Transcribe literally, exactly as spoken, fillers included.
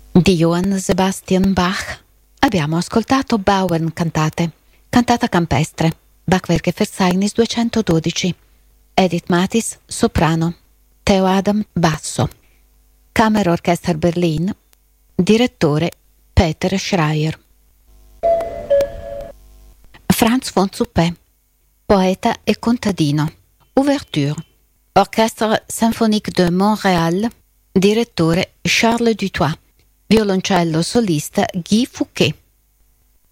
di Johann Sebastian Bach abbiamo ascoltato Bauern cantate, cantata campestre, Bachwerke Verzeichnis duecentododici, Edith Mathis soprano, Theo Adam basso, Kammerorchester Berlin, direttore Peter Schreier. Franz von Suppé, poeta e contadino, Ouverture, Orchestre Symphonique de Montréal, direttore Charles Dutoit, violoncello solista Guy Fouquet.